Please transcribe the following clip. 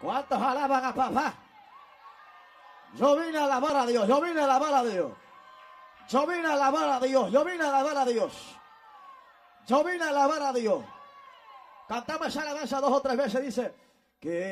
¿Cuántos alaban a papá? Yo vine a alabar a Dios, yo vine a alabar a Dios. Yo vine a alabar a Dios, yo vine a alabar a Dios. Yo vine a alabar a Dios. Cantamos esa alabanza 2 o 3 veces, dice que